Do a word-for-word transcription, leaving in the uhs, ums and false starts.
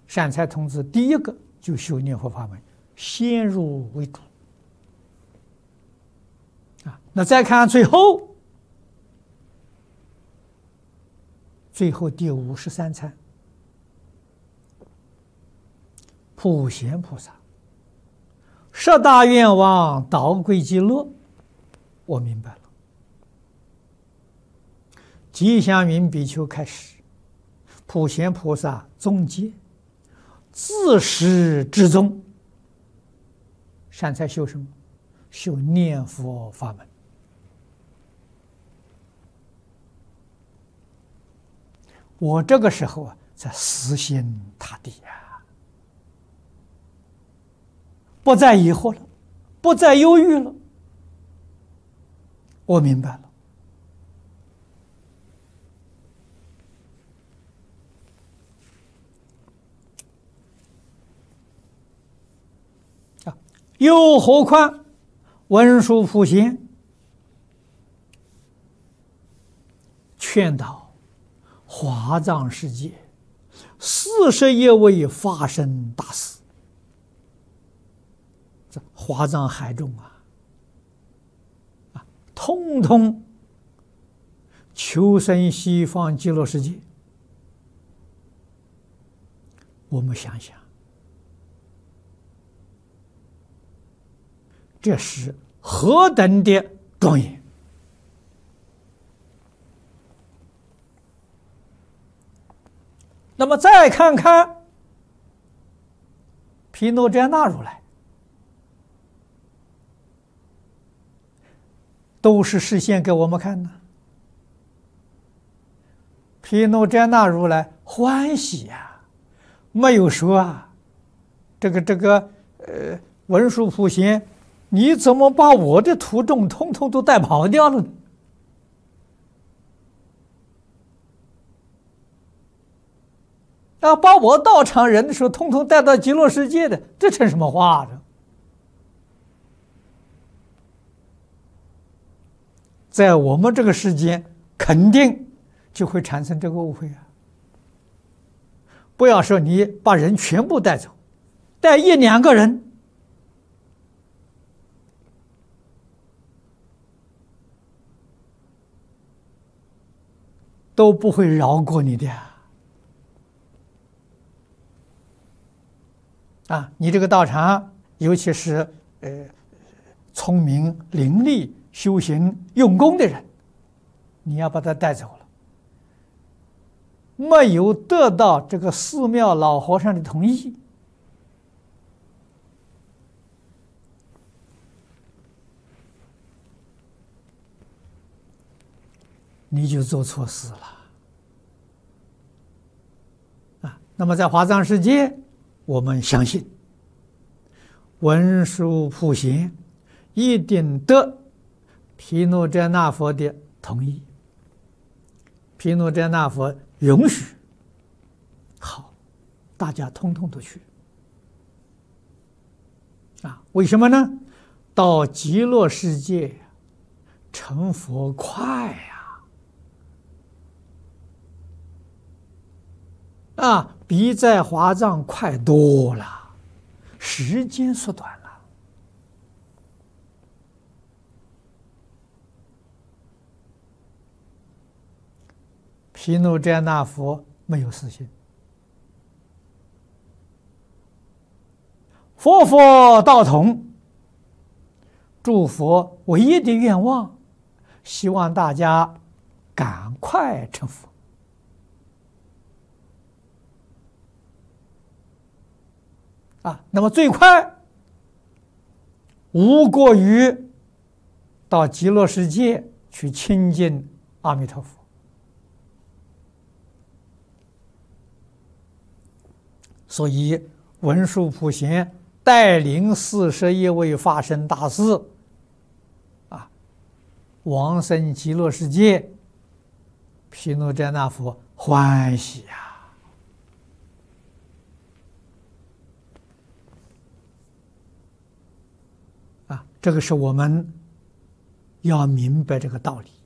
善财童子第一个就修念佛法门，先入为主啊。那再看最后，最后第五十三参，普贤菩萨十大愿望导归极乐，我明白了。吉祥云比丘开始，普贤菩萨总结，自始至终，善财修什么？修念佛法门。我这个时候啊，在死心塌地呀，不再疑惑了，不再忧郁了，我明白了。又何况文殊普贤劝导华藏世界四十一位法身大士，这华藏海众啊，啊，通通求生西方极乐世界。我们想想，这是何等的庄严！那么再看看毗卢遮那如来，都是示现给我们看的。毗卢遮那如来欢喜呀、啊，没有说啊，这个这个呃文殊普贤，你怎么把我的徒众通通都带跑掉了呢？啊，把我道场人的时候，通通带到极乐世界的，这成什么话呢？在我们这个世间，肯定就会产生这个误会啊！不要说你把人全部带走，带一两个人，都不会饶过你的啊！你这个道场，尤其是呃聪明伶俐、修行用功的人，你要把他带走了，没有得到这个寺庙老和尚的同意，你就做错事了啊！那么在华藏世界，我们相信文殊普贤一定得毗卢遮那佛的同意，毗卢遮那佛允许，好，大家通通都去啊！为什么呢？到极乐世界成佛快呀！啊，比在华藏快多了，时间缩短了。毗卢遮那佛没有私心，佛佛道同，诸佛唯一的愿望，希望大家赶快成佛。啊，那么最快无过于到极乐世界去亲近阿弥陀佛。所以文殊普贤带领四十一位法身大士啊，往生极乐世界，毗卢遮那佛欢喜呀、啊！啊，这个是我们要明白这个道理。